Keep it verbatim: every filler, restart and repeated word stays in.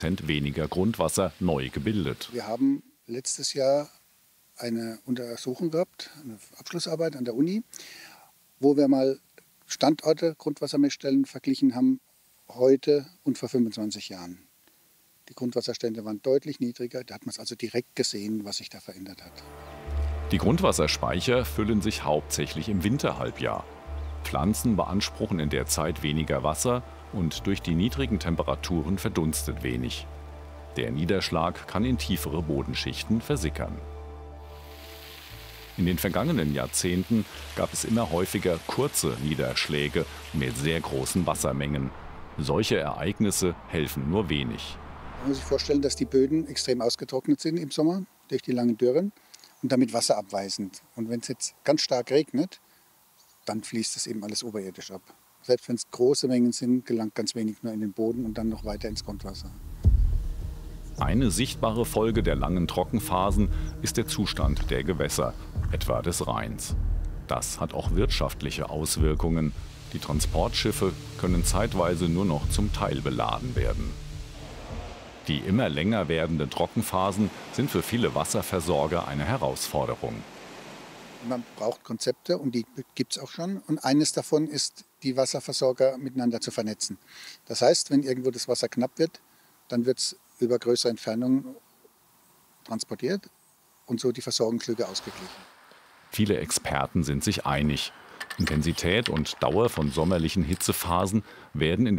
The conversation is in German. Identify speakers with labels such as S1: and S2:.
S1: weniger Grundwasser neu gebildet.
S2: Wir haben letztes Jahr eine Untersuchung gehabt, eine Abschlussarbeit an der Uni, wo wir mal Standorte, Grundwassermessstellen verglichen haben, heute und vor fünfundzwanzig Jahren. Die Grundwasserstände waren deutlich niedriger, da hat man es also direkt gesehen, was sich da verändert hat.
S1: Die Grundwasserspeicher füllen sich hauptsächlich im Winterhalbjahr. Pflanzen beanspruchen in der Zeit weniger Wasser und durch die niedrigen Temperaturen verdunstet wenig. Der Niederschlag kann in tiefere Bodenschichten versickern. In den vergangenen Jahrzehnten gab es immer häufiger kurze Niederschläge mit sehr großen Wassermengen. Solche Ereignisse helfen nur wenig.
S2: Man muss sich vorstellen, dass die Böden extrem ausgetrocknet sind im Sommer durch die langen Dürren und damit wasserabweisend. Und wenn es jetzt ganz stark regnet, dann fließt es eben alles oberirdisch ab. Selbst wenn es große Mengen sind, gelangt ganz wenig nur in den Boden und dann noch weiter ins Grundwasser.
S1: Eine sichtbare Folge der langen Trockenphasen ist der Zustand der Gewässer, etwa des Rheins. Das hat auch wirtschaftliche Auswirkungen. Die Transportschiffe können zeitweise nur noch zum Teil beladen werden. Die immer länger werdenden Trockenphasen sind für viele Wasserversorger eine Herausforderung.
S2: Man braucht Konzepte und die gibt es auch schon. Und eines davon ist, die Wasserversorger miteinander zu vernetzen. Das heißt, wenn irgendwo das Wasser knapp wird, dann wird es über größere Entfernungen transportiert und so die Versorgungslücke ausgeglichen.
S1: Viele Experten sind sich einig. Intensität und Dauer von sommerlichen Hitzephasen werden in der